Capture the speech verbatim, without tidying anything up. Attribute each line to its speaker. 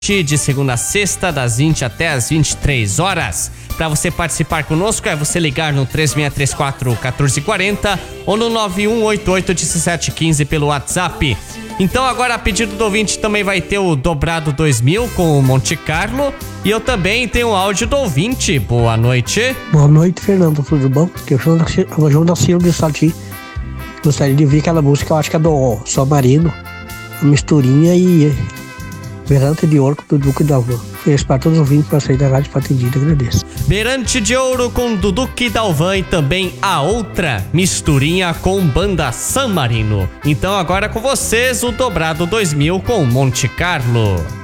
Speaker 1: de segunda a sexta, das vinte até as vinte e três horas. Para você participar conosco é você ligar no três seis três quatro, um quatro quatro zero ou no nove um oito oito um sete um cinco pelo WhatsApp. Então agora, a pedido do ouvinte, também vai ter o Dobrado dois mil com o Monte Carlo. E eu também tenho o áudio do ouvinte. Boa noite.
Speaker 2: Boa noite, Fernando. Tudo bom? Que eu sou o João da Silva de Sati. Gostaria de ouvir aquela música, eu acho que é do Só Marino. A misturinha e Berrante de Ouro do Duque Dalvan. Feliz para todos os ouvintes, para sair da rádio para atendida. Agradeço.
Speaker 1: Berrante de Ouro com Duduque Dalvan e também a outra misturinha com Banda San Marino. Então agora com vocês o Dobrado dois mil com Monte Carlo.